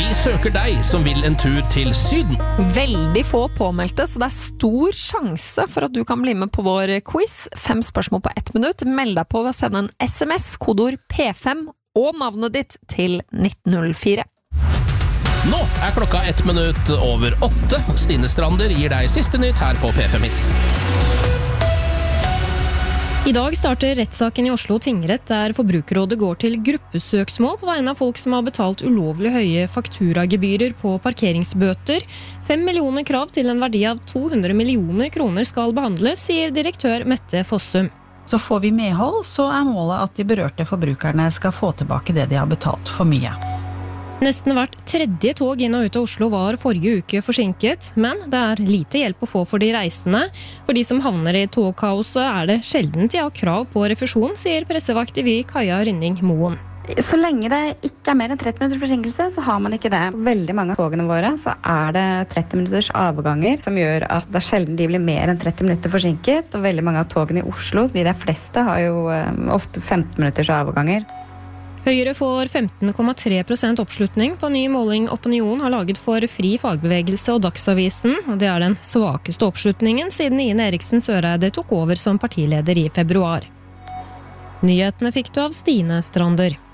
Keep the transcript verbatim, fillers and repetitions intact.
søker deg som vil en tur til Syden. Veldig få påmeldte, så det er stor sjanse for at du kan bli med på vår quiz. Fem spørsmål på ett minutt. Meld deg på ved å sende en sms, kodord P fem og navnet ditt til nitten null fire. Nå er klokka ett minutt over åtte. Stine Strander gir deg siste nytt her på P fem Hits. I dag starter rettssaken i Oslo tingrett, der Forbrukerrådet går til gruppesøksmål på vegne av folk som har betalt ulovlig høye fakturagebyrer på parkeringsbøter. Fem millioner krav til en verdi av to hundre millioner kroner skal behandles, sier direktør Mette Fossum. Så får vi medhold, så er målet at de berørte forbrukerne skal få tilbake det de har betalt for mye. Nesten hvert tredje tog inn og ut av Oslo var forrige uke forsinket, men det er lite hjelp å få for de reisende. For de som havner i togkaoset er det sjelden de har krav på refusjon, sier pressevakt i Vy Kaja Rynning Moen. Så lenge det ikke er mer enn tretti minutters forsinkelse, så har man ikke det. Veldig mange av togene våre så er det tretti minutters avganger, som gjør at det er sjelden de blir mer enn tretti minutter forsinket, og veldig mange av togene i Oslo, de der fleste, har jo ofte femten minutters avganger. Høyre får femten komma tre prosent oppslutning på ny måling Opinion har laget for Fri Fagbevegelse og Dagsavisen, og det er den svakeste oppslutningen siden Ine Eriksen Søreide tok over som partileder i februar. Nyhetene fikk du av Stine Strander.